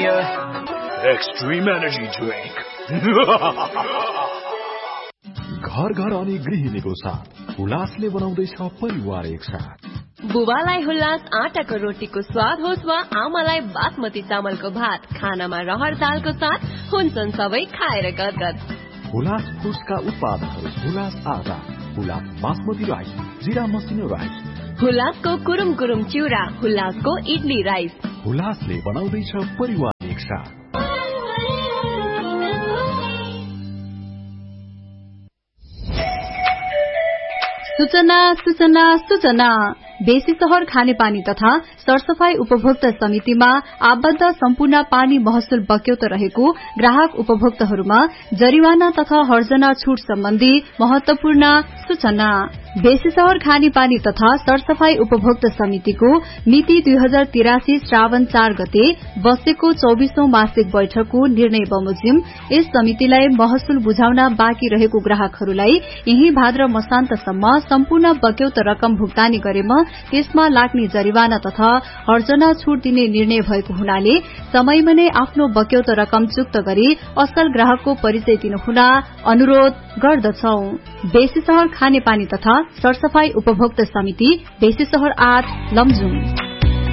Extreme energy drink. घर घर अनि गृहिणीको साथ हुलासले बनाउँदैछ परिवार एकसाथ। बुबालाई हुलास आटाको रोटीको स्वाद होस् वा आमालाई बासमती चामलको भात, खानामा रहर दालको साथ हुन्छन् सबै खाएर गदगद। हुलास फुड्सका उत्पादनहरू हुलास आटा, हुलास बासमती राइस, जिरा मसिनो राइस, हुलासको कुरुम कुरुम चिउरा, हुलासको इडली राइस। हुलासले बनाउँदैछ परिवार एकसाथ। सूचना सूचना सूचना। बेसी शहर खानेपानी तथा सरसफाई उपभोक्ता समितिमा आबद्ध सम्पूर्ण पानी महसुल बक्यौत रहेको ग्राहक उपभोक्ताहरूमा जरिवाना तथा हर्जना छूट सम्बन्धी महत्वपूर्ण सूचना। बेसी शहर खानेपानी तथा सरसफाई उपभोक्ता समितिको मिति 2083 श्रावण 4 गते बसेको 24औं मासिक बैठकको निर्णय बमोजिम यस समितिलाई महसुल बुझाउन बाँकी रहेको ग्राहकहरूलाई यही भाद्र मसान्तसम्म सम्पूर्ण बक्यौत रकम भुक्तानी गरेमा त्यसमा लाग्ने जरिवाना तथा हर्जना छूट दिने निर्णय भएको हुनाले समयमा नै आफ्नो बक्यौत रकम चुक्त गरी असल ग्राहकको परिचय दिनुहुन अनुरोध गर्दछौ। बेसी शहर खानेपानी तथा सरसफाई उपभोक्ता समिति, बेसी शहर 8 लमजुङ।